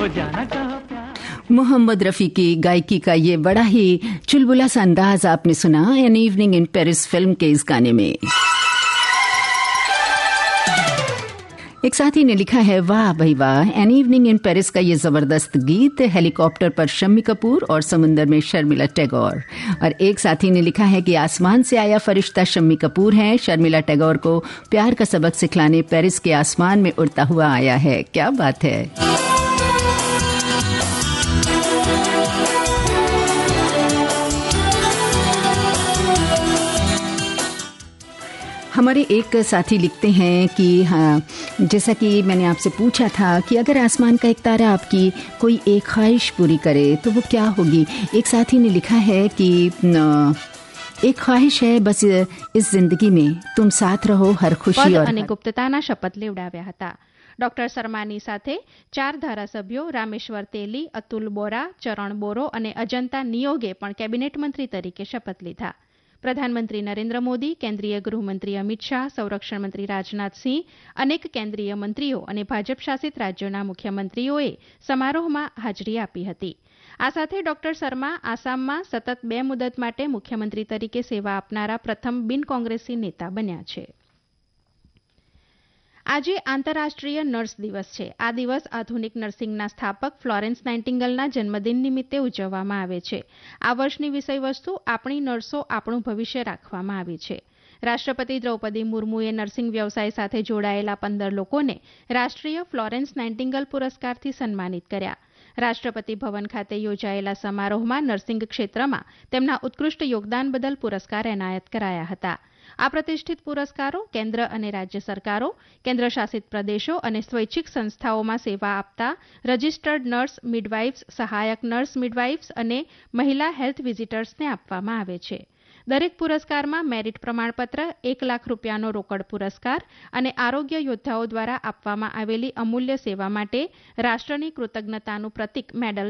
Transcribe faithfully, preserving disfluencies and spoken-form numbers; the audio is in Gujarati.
मोहम्मद रफ़ी की गायकी का ये बड़ा ही चुलबुला सा अंदाज आपने सुना an evening in Paris film के इस गाने में। एक साथी ने लिखा है, वाह भाई वाह, एन इवनिंग इन पेरिस का ये जबरदस्त गीत, हेलीकॉप्टर पर शम्मी कपूर और समुंदर में शर्मिला टैगोर। और एक साथी ने लिखा है कि आसमान से आया फरिश्ता शम्मी कपूर है, शर्मिला टैगोर को प्यार का सबक सिखलाने पेरिस के आसमान में उड़ता हुआ आया है। क्या बात है। हमारे एक साथी लिखते हैं कि हाँ, जैसा कि मैंने आपसे पूछा था कि अगर आसमान का एक तारा आपकी कोई एक ख्वाहिश पूरी करे तो वो क्या होगी। एक साथी ने लिखा है कि एक ख्वाहिश है बस इस जिंदगी में तुम साथ रहो हर खुशी और અને ગુપ્તતાના શપથ લેવડાવ્યા હતા। ડોક્ટર શર્માની સાથે ચાર ધારાસભ્યો રામેશ્વર તેલી, અતુલ બોરા, ચરણ બોરો અને અજંતા નિયોગે પણ કેબિનેટ મંત્રી તરીકે શપથ લીધા। પ્રધાનમંત્રી નરેન્દ્ર મોદી, કેન્દ્રીય ગૃહમંત્રી અમિત શાહ, સંરક્ષણ મંત્રી રાજનાથ સિંહ, અનેક કેન્દ્રીય મંત્રીઓ અને ભાજપ શાસિત રાજ્યોના મુખ્યમંત્રીઓએ સમારોહમાં હાજરી આપી હતી। આ સાથે ડોક્ટર શર્મા આસામમાં સતત બે મુદત માટે મુખ્યમંત્રી તરીકે સેવા આપનારા પ્રથમ બિન કોંગ્રેસી નેતા બન્યા છે। આજે આંતરરાષ્ટ્રીય નર્સ દિવસ છે। આ દિવસ આધુનિક નર્સિંગના સ્થાપક ફ્લોરેન્સ નાઇટિંગેલના જન્મદિન નિમિત્તે ઉજવવામાં આવે છે। આ વર્ષની વિષયવસ્તુ આપણી નર્સો આપણું ભવિષ્ય રાખવામાં આવી છે। રાષ્ટ્રપતિ દ્રૌપદી મુર્મુએ નર્સિંગ વ્યવસાય સાથે જોડાયેલા પંદર લોકોને રાષ્ટ્રીય ફ્લોરેન્સ નાઇટિંગેલ પુરસ્કારથી સન્માનિત કર્યા। રાષ્ટ્રપતિ ભવન ખાતે યોજાયેલા સમારોહમાં નર્સિંગ ક્ષેત્રમાં તેમના ઉત્કૃષ્ટ યોગદાન બદલ પુરસ્કાર એનાયત કરાયા હતા। આ પ્રતિષ્ઠિત પુરસ્કારો કેન્દ્ર અને રાજ્ય સરકારો, કેન્દ્રશાસિત પ્રદેશો અને સ્વૈચ્છિક સંસ્થાઓમાં સેવા આપતા રજિસ્ટર્ડ નર્સ, મિડવાઇફ્સ, સહાયક નર્સ મિડવાઇફ્સ અને મહિલા હેલ્થ વિઝિટર્સને આપવામાં આવે છે। દરેક પુરસ્કારમાં મેરિટ પ્રમાણપત્ર, એક લાખ રૂપિયાનો રોકડ પુરસ્કાર અને આરોગ્ય યોદ્ધાઓ દ્વારા આપવામાં આવેલી અમૂલ્ય સેવા માટે રાષ્ટ્રની કૃતજ્ઞતાનું પ્રતીક મેડલ